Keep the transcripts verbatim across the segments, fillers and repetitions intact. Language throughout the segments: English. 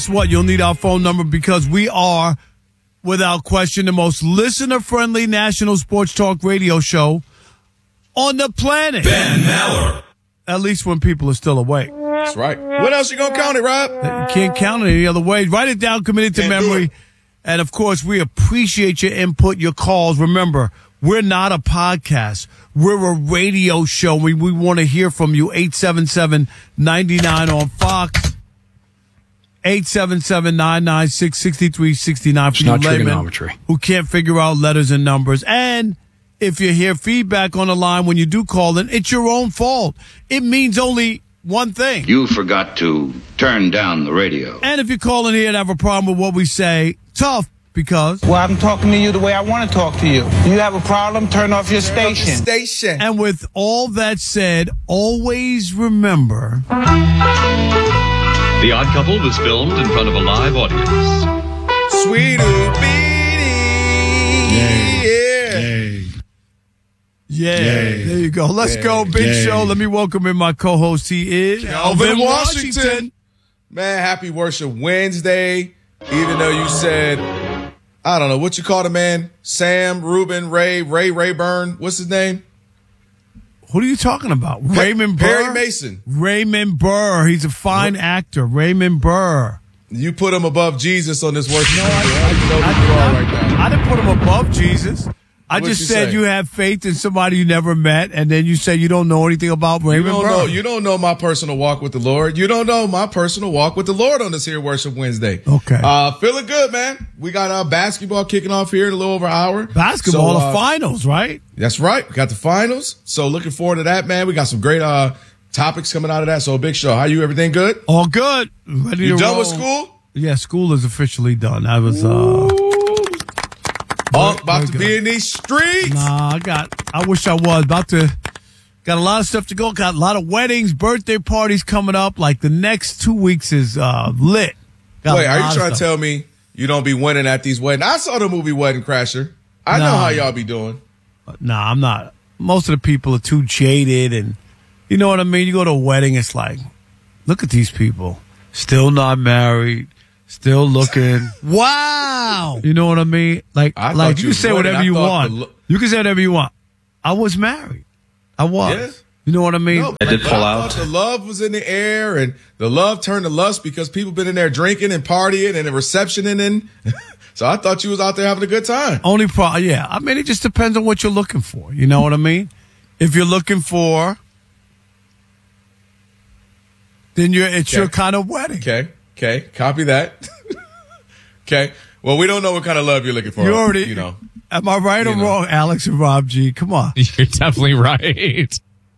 Guess what? You'll need our phone number because we are, without question, the most listener-friendly national sports talk radio show on the planet. Ben Maller. At least when people are still awake. That's right. What else you gonna count it, Rob? You can't count it any other way. Write it down, commit it to Can't do memory. it. And, of course, we appreciate your input, your calls. Remember, we're not a podcast. We're a radio show. We, we want to hear from you. eight seven seven, nine nine on Fox. eight seven seven, nine nine six, six three six nine for It's you not laymen trigonometry. who can't figure out letters and numbers. And if you hear feedback on the line when you do call in, it's your own fault. It means only one thing. You forgot to turn down the radio. And if you call in here and have a problem with what we say, tough, because... Well, I'm talking to you the way I want to talk to you. You have a problem, turn off your station. Station. And with all that said, always remember... The Odd Couple was filmed in front of a live audience. Sweet Beanie. Yeah. Yay. Yeah, Yay. there you go. Let's Yay. go, big Yay. show. Let me welcome in my co-host. He is... Calvin Washington. Man, happy Worship Wednesday. Even though you said, I don't know, what you call the man? Sam, Ruben, Ray, Ray Rayburn. What's his name? What are you talking about? Raymond Burr? Perry Mason. Raymond Burr. He's a fine actor. Raymond Burr. You put him above Jesus on this worship. No, I, I, know who you I, are right now. I didn't put him above Jesus. I What'd just you said say? you have faith in somebody you never met, and then you say you don't know anything about You Raymond don't Burr. know. You don't know my personal walk with the Lord. You don't know my personal walk with the Lord on this here Worship Wednesday. Okay. Uh, feeling good, man. We got uh, basketball kicking off here in a little over an hour. Basketball, So, the uh, finals, right? That's right. We got the finals. So looking forward to that, man. We got some great uh, topics coming out of that. So a big show. How you? Everything good? All good. Ready You to done roll. with school? Yeah, school is officially done. I was, uh... Oh, about to very be in these streets. Nah, I got, I wish I was. About to, got a lot of stuff to go. Got a lot of weddings, birthday parties coming up. Like the next two weeks is, uh, lit. Got Wait, a are lot you of trying to stuff. tell me you don't be winning at these weddings? I saw the movie Wedding Crasher. I know Nah. how y'all be doing. Nah, I'm not. Most of the people are too jaded and, you know what I mean? You go to a wedding, it's like, look at these people. Still not married. Still looking. Wow. You know what I mean? Like, I like thought you you can say was whatever winning. you I thought want. the lo- You can say whatever you want. I was married. I was. Yeah. You know what I mean? No, That did but pull I out. thought the love was in the air, and the love turned to lust because people been in there drinking and partying and the reception and then. So I thought you was out there having a good time. Only pro, yeah. I mean, it just depends on what you're looking for. You know what I mean? If you're looking for, then you're it's your Okay. kind of wedding. Okay, okay, copy that. Okay, well, we don't know what kind of love you're looking for. You already, you know. Am I right or You know. wrong, Alex and Rob G? Come on. You're definitely right.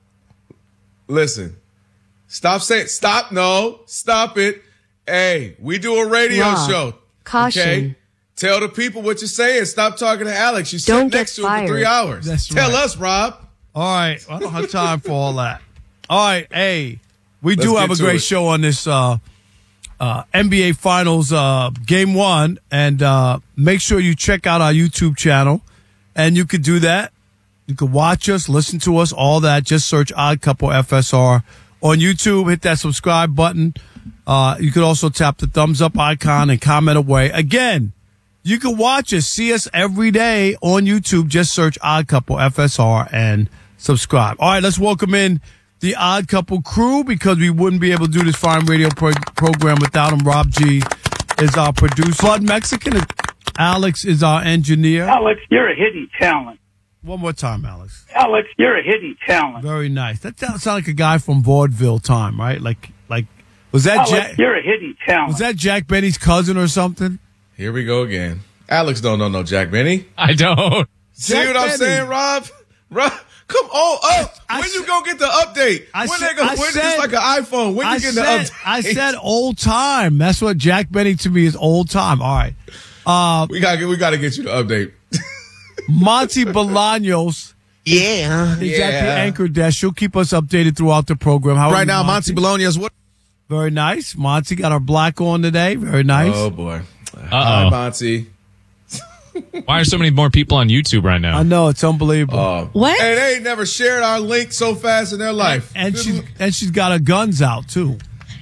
Listen, stop saying, stop, no, stop it. Hey, we do a radio Rob, show. caution. Okay? Tell the people what you're saying. Stop talking to Alex. You sit Don't get next to him for fired. three hours. That's Tell right. us, Rob. All right. I don't have time for all that. All right. Hey, we Let's do get have a to great it. show on this uh, uh, N B A Finals uh, Game One, and uh, make sure you check out our YouTube channel. And you could do that. You could watch us, listen to us, all that. Just search Odd Couple F S R on YouTube. Hit that subscribe button. Uh, you could also tap the thumbs up icon and comment away. Again, you can watch us, see us every day on YouTube. Just search Odd Couple F S R and subscribe. All right, let's welcome in the Odd Couple crew because we wouldn't be able to do this fine radio pro- program without them. Rob G is our producer. Blood Mexican. Alex is our engineer. Alex, you're a hidden talent. One more time, Alex. Alex, you're a hidden talent. Very nice. That sounds like a guy from vaudeville time, right? Like, like was that Alex, Jack? you're a hidden talent. Was that Jack Benny's cousin or something? Here we go again. Alex don't know no Jack Benny. I don't. See Jack what I'm Benny. saying, Rob? Rob, come on up. I When s- you gonna get the update? I when said- they gonna, I when said- it's like an iPhone. When I you get said, the update? I said old time. That's what Jack Benny to me is old time. All right. Uh, we gotta get we gotta get you the update. Monty Bolaños Yeah. is at the Yeah. anchor desk. She'll keep us updated throughout the program. How are Right you, now, Monty Bologna is what? Very nice. Monty got our black on today. Very nice. Oh boy. Hi, Uh-oh. Monty. Why are so many more people on YouTube right now? I know, it's unbelievable. Uh, What? Hey, they ain't never shared our link so fast in their life. and she's and she's got her guns out too.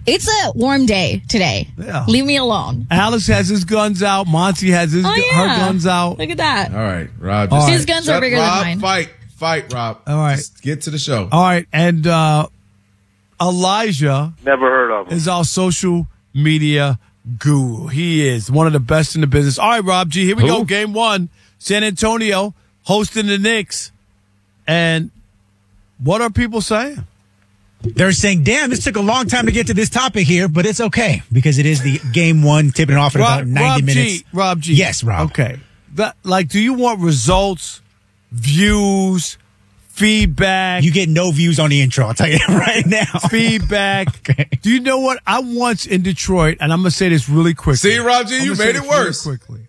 It's a warm day today. Yeah. Leave me alone. Alex has his guns out. Monty has his Oh, gu- yeah. her guns out. Look at that. All right, Rob. All just- right. His guns are Shut- bigger than Rob, mine. Fight, fight, Rob. All right. Just get to the show. All right, and uh, Elijah Never heard of him. is our social media guru. He is one of the best in the business. All right, Rob G, here we Who? go. Game one, San Antonio hosting the Knicks. And what are people saying? They're saying, damn, this took a long time to get to this topic here, but it's okay because it is the game one tipping off in about ninety Rob minutes. G, Rob G. Yes, Rob. Okay. That, like, do you want results, views, feedback? You get no views on the intro, I'll tell you that right now. Feedback. Okay. Do you know what? I once in Detroit, and I'm going to say this really quickly. See, Rob G, I'm you gonna say made this it worse. Really quickly.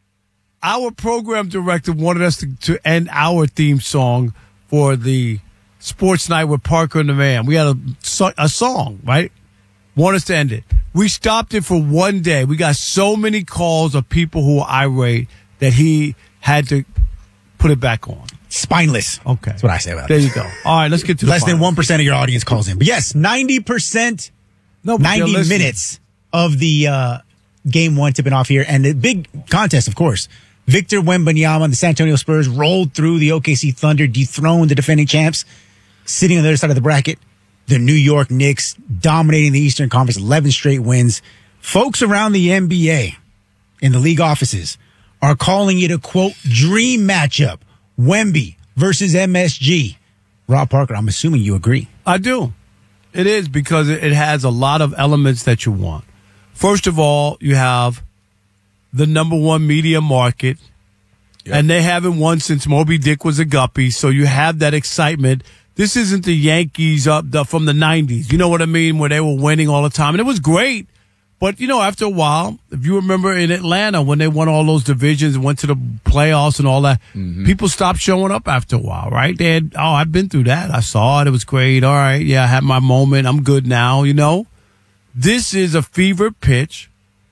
Our program director wanted us to, to end our theme song for the Sports Night with Parker and the Man. We had a, so- a song, right? Want us to end it. We stopped it for one day. We got so many calls of people who were irate that he had to put it back on. Spineless. Okay. That's what I say about There it. you go. All right, let's get to the Less than finals. one percent of your audience calls in. But yes, ninety percent, No, but they're ninety listening. minutes of the uh, game one tipping off here. And the big contest, of course. Victor Wembanyama and the San Antonio Spurs rolled through the O K C Thunder, dethroned the defending champs. Sitting on the other side of the bracket, the New York Knicks dominating the Eastern Conference, eleven straight wins. Folks around the N B A in the league offices are calling it a, quote, dream matchup. Wemby versus M S G. Rob Parker, I'm assuming you agree. I do. It is because it it has a lot of elements that you want. First of all, you have the number one media market, Yep. and they haven't won since Moby Dick was a guppy, so you have that excitement. This isn't the Yankees up the, from the nineties. You know what I mean? Where they were winning all the time. And it was great. But, you know, after a while, if you remember in Atlanta when they won all those divisions and went to the playoffs and all that, Mm-hmm. people stopped showing up after a while, right? They had, oh, I've been through that. I saw it. It was great. All right. Yeah, I had my moment. I'm good now, you know? This is a fever pitch,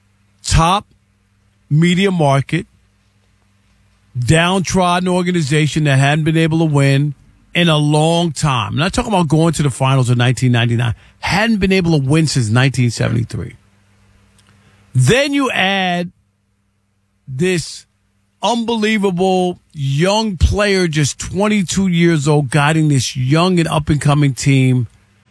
top media market, downtrodden organization that hadn't been able to win in a long time. I'm not talking about going to the finals in nineteen ninety-nine. Hadn't been able to win since nineteen seventy-three. Then you add this unbelievable young player, just twenty-two years old, guiding this young and up-and-coming team,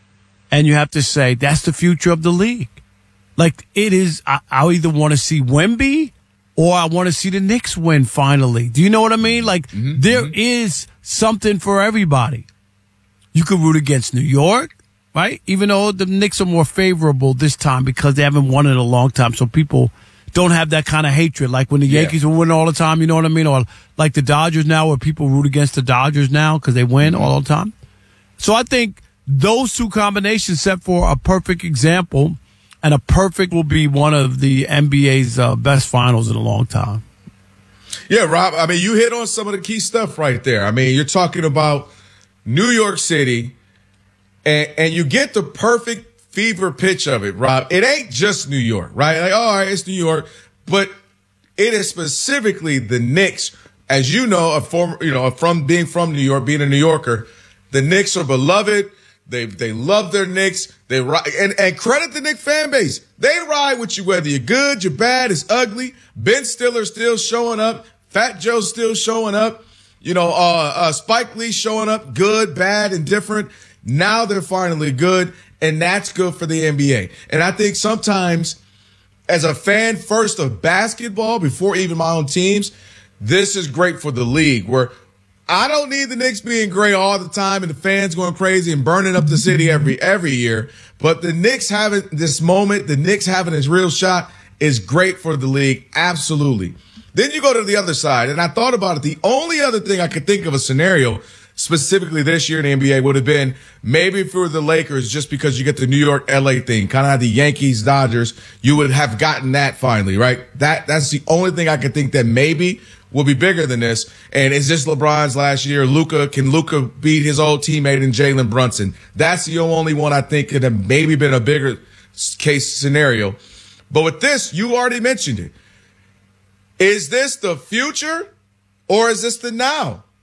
and you have to say, that's the future of the league. Like, it is, I, I either want to see Wemby or I want to see the Knicks win finally. Do you know what I mean? Like, Mm-hmm, there is something for everybody. You could root against New York, right? Even though the Knicks are more favorable this time because they haven't won in a long time. So people don't have that kind of hatred. Like when the Yeah. Yankees were winning all the time, you know what I mean? Or like the Dodgers now, where people root against the Dodgers now because they win all the time. So I think those two combinations set for a perfect example, and a perfect will be one of the N B A's uh, best finals in a long time. Yeah, Rob, I mean, you hit on some of the key stuff right there. I mean, you're talking about New York City, and, and you get the perfect fever pitch of it, Rob. It ain't just New York, right? Like, all right, it's New York, but it is specifically the Knicks. As you know, a former, you know, from being from New York, being a New Yorker, the Knicks are beloved. They they love their Knicks. They ride, and, and credit the Knicks fan base. They ride with you whether you're good, you're bad, it's ugly. Ben Stiller's still showing up. Fat Joe's still showing up. You know, uh, uh, Spike Lee showing up, good, bad, and different. Now they're finally good, and that's good for the N B A. And I think sometimes, as a fan first of basketball, before even my own teams, this is great for the league, where I don't need the Knicks being great all the time and the fans going crazy and burning up the city every every year. But the Knicks having this moment, the Knicks having this real shot is great for the league. Absolutely. Then you go to the other side, and I thought about it. The only other thing I could think of a scenario specifically this year in the N B A would have been maybe for the Lakers, just because you get the New York L A thing, kind of like the Yankees, Dodgers, you would have gotten that finally, right? That That's the only thing I could think that maybe will be bigger than this. And is this LeBron's last year? Luka, can Luka beat his old teammate in Jalen Brunson? That's the only one I think could have maybe been a bigger case scenario. But with this, you already mentioned it. Is this the future or is this the now?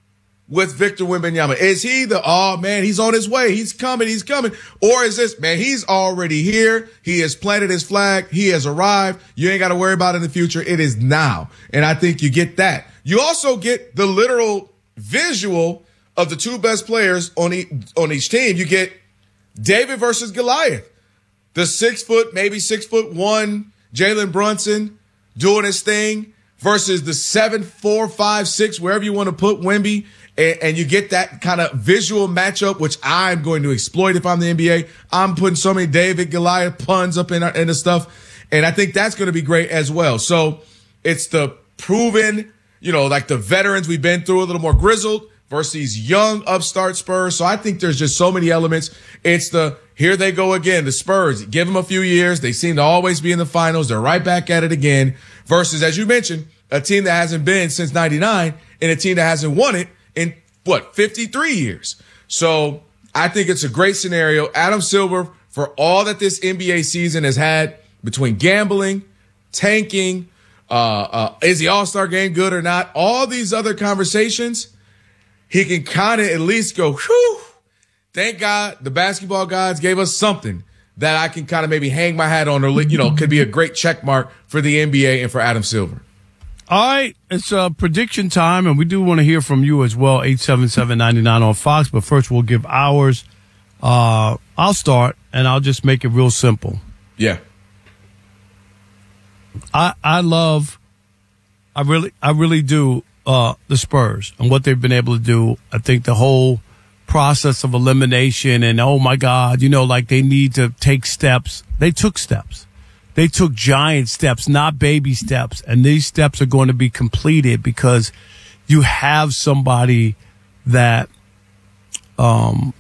with Victor Wembanyama? Is he the, oh man, he's on his way. He's coming. He's coming. Or is this, man, he's already here. He has planted his flag. He has arrived. You ain't got to worry about it in the future. It is now. And I think you get that. You also get the literal visual of the two best players on, e- on each team. You get David versus Goliath. The six foot, maybe six foot one Jalen Brunson doing his thing versus the seven, four, five, six, wherever you want to put Wemby. And, and you get that kind of visual matchup, which I'm going to exploit if I'm the N B A. I'm putting so many David Goliath puns up in, our, in the stuff. And I think that's going to be great as well. So it's the proven, you know, like the veterans we've been through, a little more grizzled versus young upstart Spurs. So I think there's just so many elements. It's the, here they go again, the Spurs. Give them a few years. They seem to always be in the finals. They're right back at it again versus, as you mentioned, a team that hasn't been since ninety-nine and a team that hasn't won it in what, fifty-three years. So I think it's a great scenario. Adam Silver, for all that this N B A season has had between gambling, tanking, uh, uh, is the All-Star game good or not? All these other conversations, he can kind of at least go, whew, thank God the basketball gods gave us something that I can kind of maybe hang my hat on, or, you know, could be a great check mark for the N B A and for Adam Silver. All right, it's uh, prediction time, and we do want to hear from you as well, eight seven seven, nine nine on Fox. But first, we'll give ours. Uh, I'll start, and I'll just make it real simple. Yeah. I I love, I really, I really do, uh, the Spurs and what they've been able to do. I think the whole process of elimination and, oh, my God, you know, like they need to take steps. They took steps. They took giant steps, not baby steps. And these steps are going to be completed because you have somebody that um,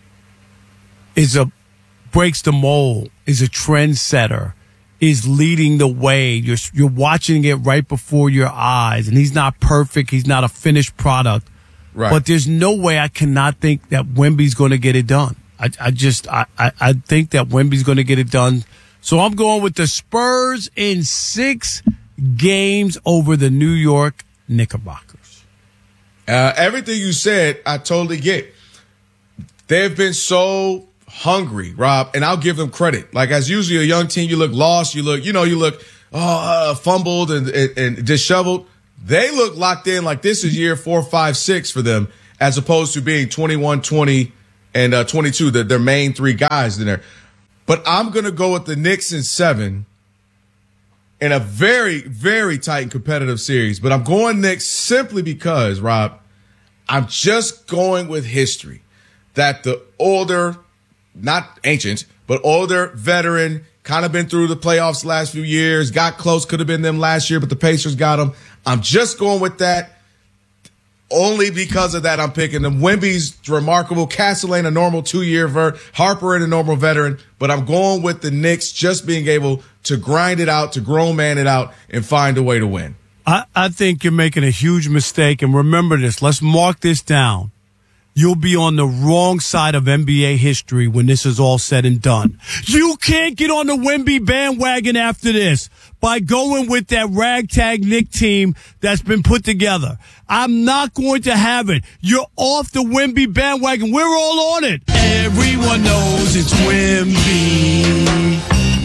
is a breaks the mold, is a trendsetter, is leading the way. You're you're watching it right before your eyes. And he's not perfect. He's not a finished product. Right. But there's no way I cannot think that Wemby's going to get it done. I, I just I, I, I think that Wemby's going to get it done. So I'm going with the Spurs in six games over the New York Knickerbockers. Uh, everything you said, I totally get. They've been so hungry, Rob, and I'll give them credit. Like, as usually a young team, you look lost, you look, you know, you look oh, uh, fumbled and, and, and disheveled. They look locked in like this is year four, five, six for them, as opposed to being twenty-one, twenty, and uh, twenty-two, the, their main three guys in there. But I'm going to go with the Knicks in seven in a very, very tight and competitive series. But I'm going Knicks simply because, Rob, I'm just going with history. That the older, not ancient, but older veteran, kind of been through the playoffs the last few years, got close, could have been them last year, but the Pacers got them. I'm just going with that. Only because of that, I'm picking them. Wemby's remarkable. Castle ain't a normal two-year ver. Harper ain't a normal veteran. But I'm going with the Knicks just being able to grind it out, to grown man it out, and find a way to win. I, I think you're making a huge mistake. And remember this. Let's mark this down. You'll be on the wrong side of N B A history when this is all said and done. You can't get on the Wemby bandwagon after this by going with that ragtag Knick team that's been put together. I'm not going to have it. You're off the Wemby bandwagon. We're all on it. Everyone knows it's Wemby.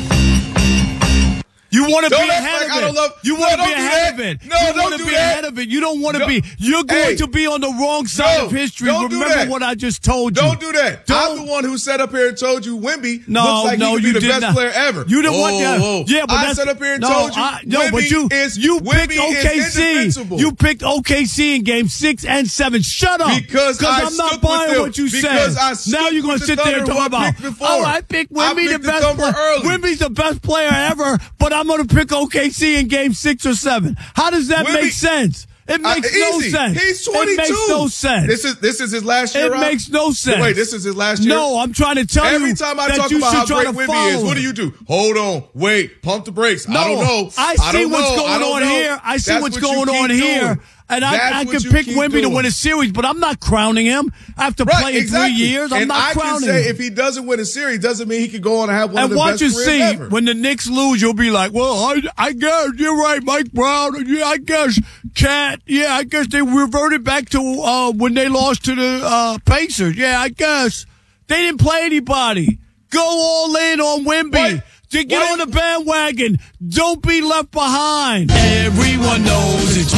You want to be ahead like of it. Love, you want to no, be ahead of it. No, you don't want to do be that. ahead of it. You don't want to no. be. You're going hey, to be on the wrong side no, of history. Don't Remember do that. what I just told you. Don't do that. Don't. I'm the one who sat up here and told you Wemby no, looks like no, he could you be the did best not. player ever. You didn't whoa, want that. Whoa. Yeah, but I that's, sat up here and no, told you. I, no, Wemby but you is, you Wemby picked O K C. Is You picked O K C in game six and seven. Shut up. Because I I'm not stuck buying with what you because said. I stuck now you're going to with sit the there and Thunder talk who I about. picked before. Oh, I picked I Wemby the picked the best Thunder player. early. Wemby's the best player ever, but I'm going to pick O K C in game six or seven. How does that Wemby, make sense? It makes uh, no easy. sense. He's twenty-two. It makes no sense. This is this is his last year. It Rob? makes no sense. Wait, this is his last year. No, I'm trying to tell Every you. Every time I that talk you about how try great to Wemby is, follow what do you do? Hold on, wait, pump the brakes. No, I don't know. I I see don't what's know. going I don't on know. here. I see That's what's what you going keep on doing. here. And I, That's I what could you pick keep Wemby to doing. win a series, but I'm not crowning him after Right, playing exactly. three years. I'm and not I crowning can say him. if he doesn't win a series, doesn't mean he could go on and have one And of the watch best you careers see, ever. when the Knicks lose, you'll be like, well, I, I guess, you're right, Mike Brown. Yeah, I guess, Cat, yeah, I guess they reverted back to uh, when they lost to the uh, Pacers. Yeah, I guess. They didn't play anybody. Go all in on Wemby. Wait, To get wait. on the bandwagon. Don't be left behind. Everyone knows it's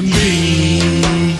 Wemby.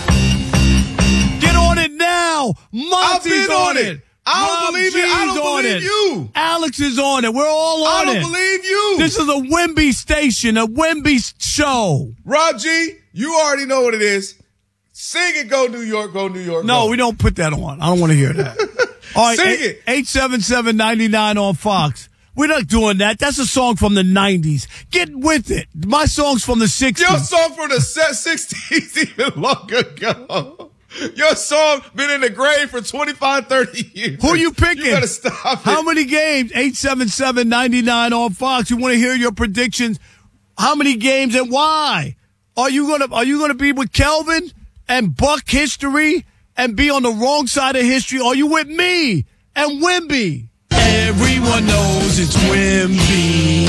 Get on it now. Monty's been on on it. it. I don't Rob believe it. I G's don't on believe it. you. Alex is on it. We're all I on don't it. believe you. This is a Wemby station, a Wemby show. Rob G, you already know what it is. Sing it, go New York, go New York. No, go. we don't put that on. I don't want to hear that. All right, Sing eight- it. eight seven seven, nine nine on Fox. We're not doing that. That's a song from the nineties. Get with it. My song's from the sixties. Your song from the set sixties even long ago. Your song been in the grave for twenty-five, thirty years. Who you picking? You gotta stop it. How many games? eight seven seven, nine nine on Fox. You want to hear your predictions? How many games and why? Are you gonna Are you gonna be with Kelvin and buck history and be on the wrong side of history? Are you with me and Wemby? Everyone knows it's Wemby.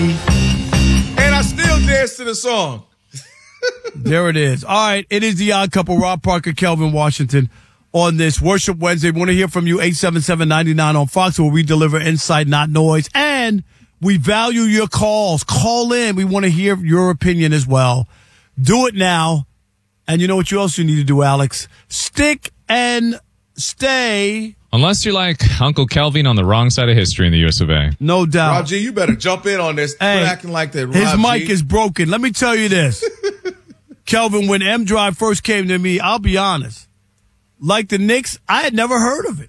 And I still dance to the song. There it is. All right, it is the Odd Couple. Rob Parker, Kelvin Washington on this Worship Wednesday. We want to hear from you. eight seven seven, nine nine on Fox, where we deliver insight, not noise. And we value your calls. Call in. We want to hear your opinion as well. Do it now. And you know what you also need to do, Alex? Stick and stay. Unless you're like Uncle Kelvin on the wrong side of history in the U S of A. No doubt. Rob G, you better jump in on this. Hey, Quit acting like that, Rob his mic G. is broken. Let me tell you this. Kelvin, when M Drive first came to me, I'll be honest. Like the Knicks, I had never heard of it.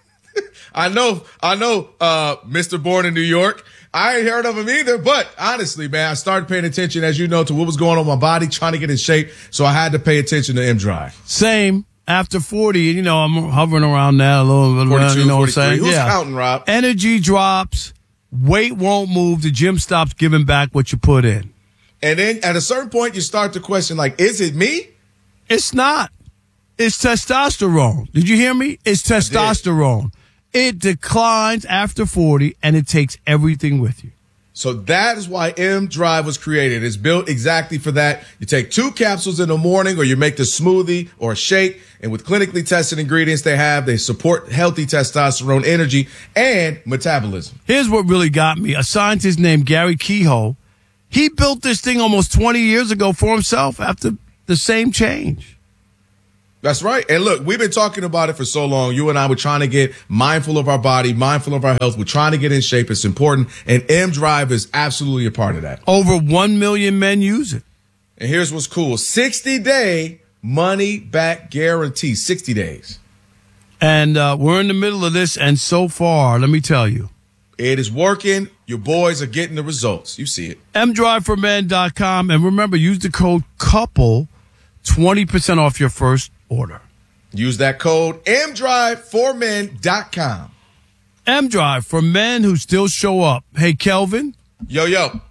I know, I know, uh, Mister Born in New York. I ain't heard of him either, but honestly, man, I started paying attention, as you know, to what was going on with my body, trying to get in shape. So I had to pay attention to M Drive. Same. After forty, you know, I'm hovering around that a little bit. forty-two, You know what I'm forty-three. saying? Who's yeah. counting, Rob? Energy drops. Weight won't move. The gym stops giving back what you put in. And then at a certain point, you start to question, like, is it me? It's not. It's testosterone. Did you hear me? It's testosterone. It declines after forty, and it takes everything with you. So that is why M Drive was created. It's built exactly for that. You take two capsules in the morning, or you make the smoothie or a shake. And with clinically tested ingredients they have, they support healthy testosterone, energy, and metabolism. Here's what really got me. A scientist named Gary Kehoe, he built this thing almost twenty years ago for himself after the same change. That's right. And look, we've been talking about it for so long. You and I were trying to get mindful of our body, mindful of our health. We're trying to get in shape. It's important. And M Drive is absolutely a part of that. Over one million men use it. And here's what's cool. sixty day money back guarantee. sixty days. And uh, we're in the middle of this. And so far, let me tell you, It is working. Your boys are getting the results. You see it. M drive for men dot com. And remember, use the code COUPLE, twenty percent off your first order. Use that code M drive for men dot com. M-Drive for men who still show up. Hey, Kelvin. Yo, yo.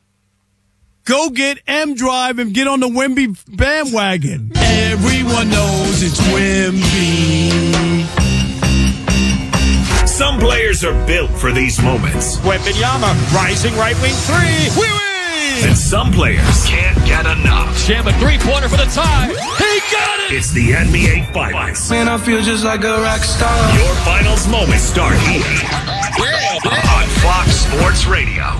Go get M-Drive and get on the Wemby bandwagon. Everyone knows it's Wemby. Some players are built for these moments. Wembanyama, rising right wing three. Wee wee! And some players can't get enough. Jam a three-pointer for the tie. He got it! It's the N B A Finals. Man, I feel just like a rock star. Your finals moments start here on Fox Sports Radio.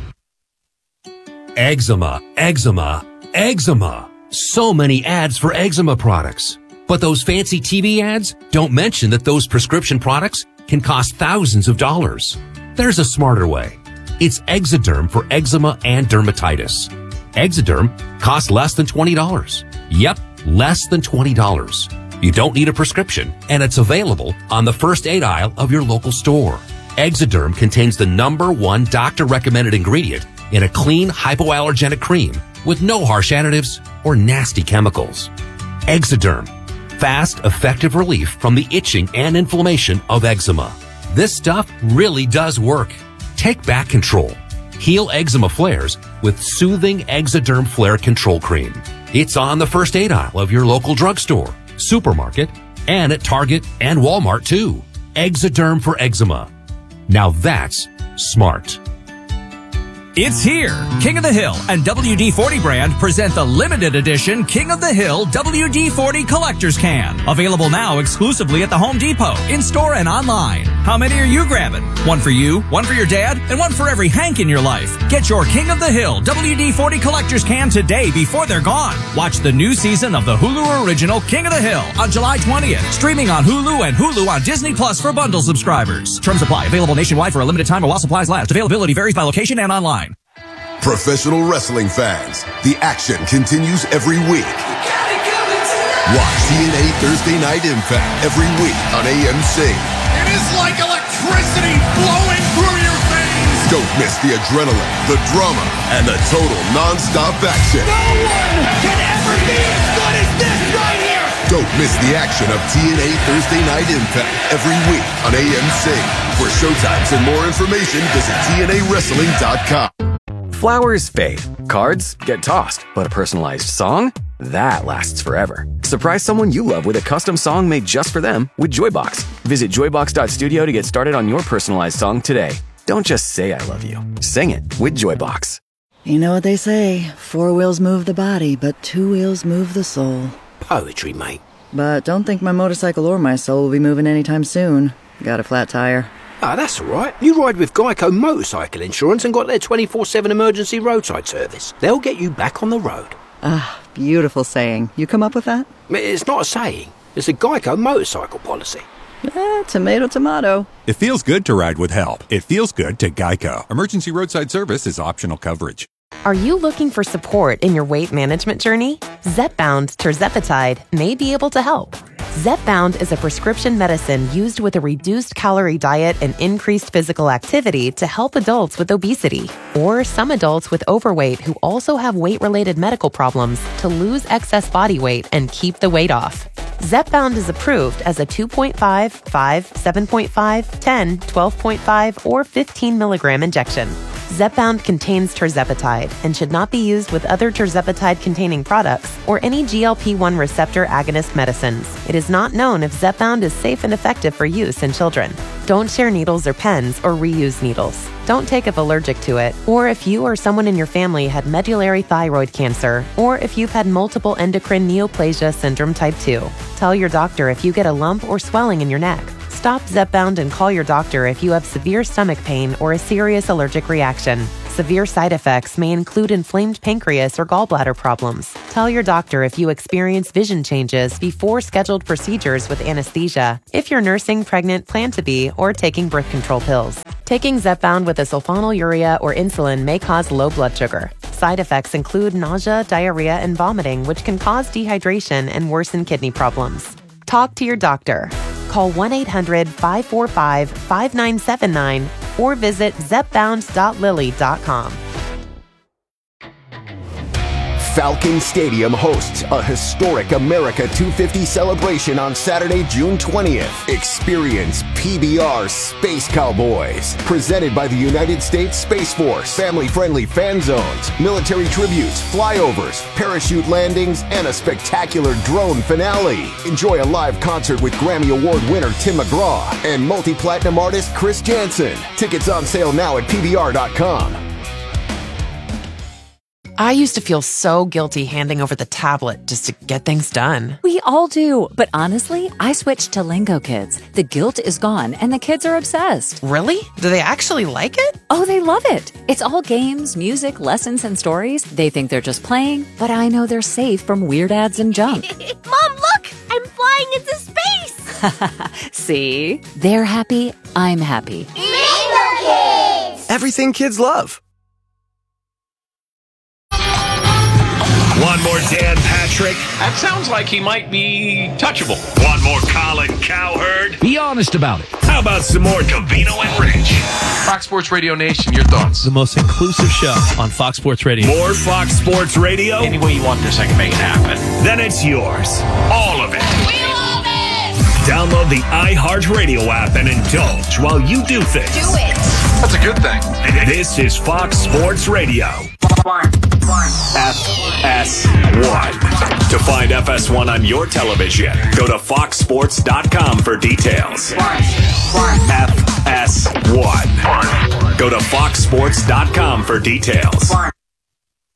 Eczema, eczema, eczema. So many ads for eczema products. But those fancy T V ads don't mention that those prescription products can cost thousands of dollars. There's a smarter way. It's Exoderm for eczema and dermatitis. Exoderm costs less than twenty dollars. Yep, less than twenty dollars. You don't need a prescription, and it's available on the first aid aisle of your local store. Exoderm contains the number one doctor-recommended ingredient in a clean, hypoallergenic cream with no harsh additives or nasty chemicals. Exoderm. Fast, effective relief from the itching and inflammation of eczema. This stuff really does work. Take back control. Heal eczema flares with soothing Eczederm Flare Control Cream. It's on the first aid aisle of your local drugstore, supermarket, and at Target and Walmart too. Eczederm for eczema. Now that's smart. It's here. King of the Hill and W D forty brand present the limited edition King of the Hill W D forty Collector's Can. Available now exclusively at the Home Depot, in-store and online. How many are you grabbing? One for you, one for your dad, and one for every Hank in your life. Get your King of the Hill W D forty Collector's Can today before they're gone. Watch the new season of the Hulu original King of the Hill on July twentieth. Streaming on Hulu and Hulu on Disney Plus for bundle subscribers. Terms apply. Available nationwide for a limited time or while supplies last. Availability varies by location and online. Professional wrestling fans, the action continues every week. Watch T N A Thursday Night Impact every week on A M C. It is like electricity flowing through your veins. Don't miss the adrenaline, the drama, and the total non-stop action. No one can ever be as good as this right here. Don't miss the action of T N A Thursday Night Impact every week on A M C. For showtimes and more information, visit T N A wrestling dot com. Flowers fade, cards get tossed, but a personalized song? That lasts forever. Surprise someone you love with a custom song made just for them with Joybox. Visit joybox dot studio to get started on your personalized song today. Don't just say I love you. Sing it with Joybox. You know what they say, four wheels move the body, but two wheels move the soul. Poetry, mate. But don't think my motorcycle or my soul will be moving anytime soon. Got a flat tire. Ah, that's all right. You ride with Geico Motorcycle Insurance and got their twenty-four seven emergency roadside service. They'll get you back on the road. Ah, beautiful saying. You come up with that? It's not a saying. It's a Geico motorcycle policy. Eh, tomato, tomato. It feels good to ride with help. It feels good to Geico. Emergency roadside service is optional coverage. Are you looking for support in your weight management journey? Zepbound tirzepatide may be able to help. Zepbound is a prescription medicine used with a reduced calorie diet and increased physical activity to help adults with obesity or some adults with overweight who also have weight-related medical problems to lose excess body weight and keep the weight off. Zepbound is approved as a two point five, five, seven point five, ten, twelve point five, or fifteen milligram injection. Zepbound contains tirzepatide and should not be used with other tirzepatide-containing products or any G L P one receptor agonist medicines. It is not known if Zepbound is safe and effective for use in children. Don't share needles or pens or reuse needles. Don't take if allergic to it, or if you or someone in your family had medullary thyroid cancer, or if you've had multiple endocrine neoplasia syndrome type two. Tell your doctor if you get a lump or swelling in your neck. Stop Zepbound and call your doctor if you have severe stomach pain or a serious allergic reaction. Severe side effects may include inflamed pancreas or gallbladder problems. Tell your doctor if you experience vision changes before scheduled procedures with anesthesia, if you're nursing, pregnant, plan to be, or taking birth control pills. Taking Zepbound with a sulfonylurea or insulin may cause low blood sugar. Side effects include nausea, diarrhea, and vomiting, which can cause dehydration and worsen kidney problems. Talk to your doctor. Call one eight hundred, five four five, five nine seven nine or visit zepbound dot lilly dot com. Falcon Stadium hosts a historic America two fifty celebration on Saturday, June twentieth. Experience P B R Space Cowboys, presented by the United States Space Force. Family-friendly fan zones, military tributes, flyovers, parachute landings, and a spectacular drone finale. Enjoy a live concert with Grammy Award winner Tim McGraw and multi-platinum artist Chris Jansen. Tickets on sale now at P B R dot com. I used to feel so guilty handing over the tablet just to get things done. We all do, but honestly, I switched to Lingo Kids. The guilt is gone, and the kids are obsessed. Really? Do they actually like it? Oh, they love it. It's all games, music, lessons, and stories. They think they're just playing, but I know they're safe from weird ads and junk. Mom, look! I'm flying into space! See? They're happy, I'm happy. Lingo Kids! Everything kids love. One more Dan Patrick. That sounds like he might be touchable. One more Colin Cowherd. Be honest about it. How about some more Covino and Rich? Fox Sports Radio Nation, your thoughts? The most inclusive show on Fox Sports Radio. More Fox Sports Radio? Any way you want this, I can make it happen. Then it's yours. All of it. We love it! Download the iHeartRadio app and indulge while you do things. Do it. That's a good thing. This is Fox Sports Radio. One. One. F S one. To find F S one on your television, go to fox sports dot com for details. One. One. F S one. Go to fox sports dot com for details. One.